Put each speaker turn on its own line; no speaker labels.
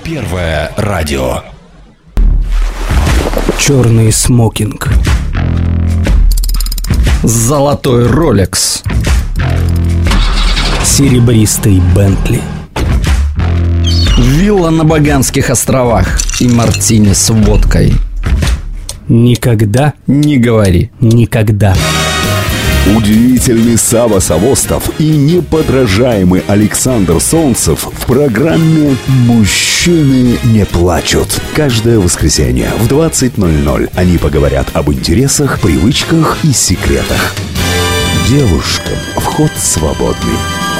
Первое радио.
Черный смокинг, золотой Ролекс, серебристый Бентли, вилла на Багамских островах и мартини с водкой. Никогда не говори никогда.
Удивительный Сава Савостов и неподражаемый Александр Солнцев в программе «Мужчины не плачут». Каждое воскресенье в 20:00 они поговорят об интересах, привычках и секретах. Девушкам вход свободный.